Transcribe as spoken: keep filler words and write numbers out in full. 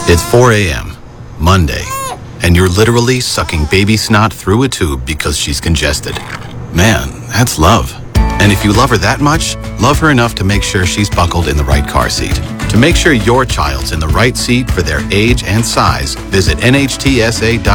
It's four a.m., Monday, and you're literally sucking baby snot through a tube because she's congested. Man, that's love. And if you love her that much, love her enough to make sure she's buckled in the right car seat. To make sure your child's in the right seat for their age and size, visit N H T S A dot